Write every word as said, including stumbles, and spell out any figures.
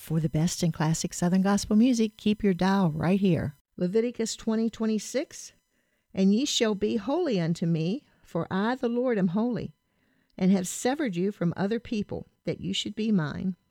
For the best in classic Southern gospel music, keep your dial right here. Leviticus twenty twenty-six, and ye shall be holy unto me, for I the Lord am holy, and have severed you from other people, that you should be mine.